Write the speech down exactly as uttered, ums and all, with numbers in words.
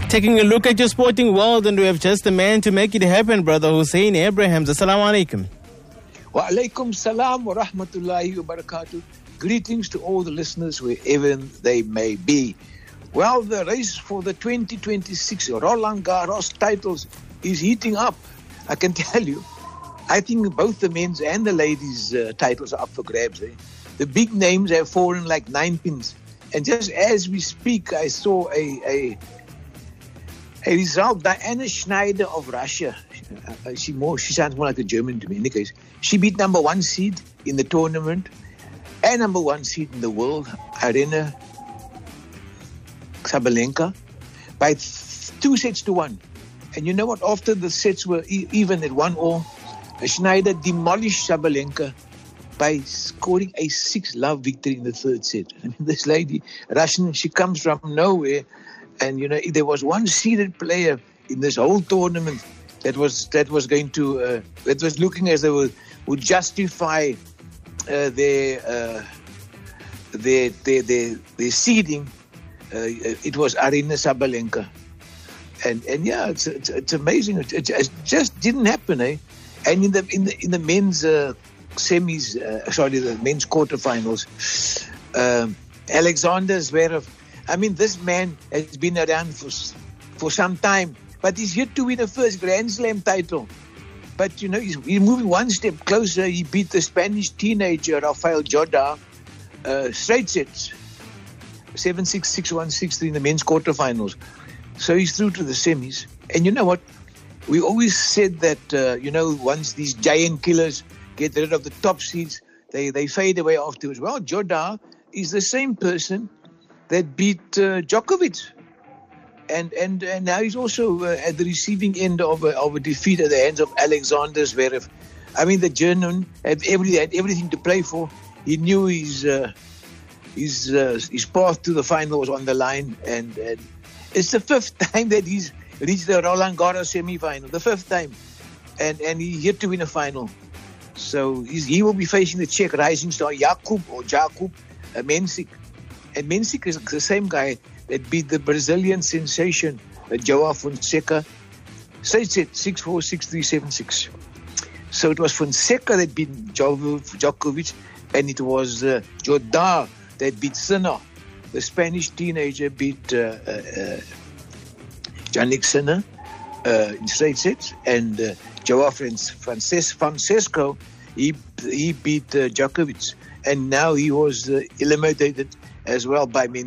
Taking a look at your sporting world, and we have just the man to make it happen, brother Hussein Abrahams. Assalamu alaikum. Wa alaikum salam wa rahmatullahi wa barakatuh. Greetings to all the listeners wherever they may be. Well, the race for the twenty twenty-six Roland Garros titles is heating up. I can tell you. I think both the men's and the ladies' uh, titles are up for grabs. Eh? The big names have fallen like nine pins. And just as we speak, I saw a... a A result, Diana Schneider of Russia. Uh, she more she sounds more like a German to me. In any case, she beat number one seed in the tournament and number one seed in the world, Arina Sabalenka, by th- two sets to one. And you know what? After the sets were e- even at one all, Schneider demolished Sabalenka by scoring a six-love victory in the third set. I mean, this lady, Russian, she comes from nowhere. And, you know, there was one seeded player in this whole tournament that was that was going to, uh, that was looking as though would justify uh, their, uh, their, their, their, their seeding. Uh, it was Arina Sabalenka. And, and yeah, it's, it's, it's amazing. It, it, it just didn't happen, eh? And in the, in the, in the men's uh, semis, uh, sorry, the men's quarterfinals, um, Alexander Zverev, I mean, this man has been around for for some time, but he's yet to win a first Grand Slam title. But, you know, he's, he's moving one step closer. He beat the Spanish teenager, Rafael Jorda, uh, straight sets, seven six, six one, six three in the men's quarterfinals. So he's through to the semis. And you know what? We always said that, uh, you know, once these giant killers get rid of the top seeds, they, they fade away afterwards. Well, Jorda is the same person that beat uh, Djokovic, and and and now he's also uh, at the receiving end of a, of a defeat at the hands of Alexander Zverev. I mean, the German had every had everything to play for. He knew his uh, his uh, his path to the final was on the line, and, and it's the fifth time that he's reached the Roland Garros semi-final. The fifth time, and and he's yet to win a final. So he's, he will be facing the Czech rising star Jakub or Jakub uh, Mensik. And Mensik is the same guy that beat the Brazilian sensation, uh, Joao Fonseca, straight set, six four, six three, seven six. So it was Fonseca that beat Djokovic, and it was uh, Jorda that beat Sinner. The Spanish teenager beat uh, uh, uh, Jannik Sinner uh, in straight sets, and uh, Joao Frances- Francesco, he, he beat uh, Djokovic. And now he was uh, eliminated as well by